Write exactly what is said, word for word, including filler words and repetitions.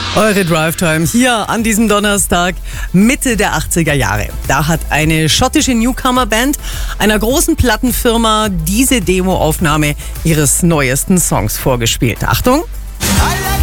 Eure Drive Time hier an diesem Donnerstag, Mitte der achtziger Jahre. Da hat eine schottische Newcomer-Band einer großen Plattenfirma diese Demoaufnahme ihres neuesten Songs vorgespielt. Achtung!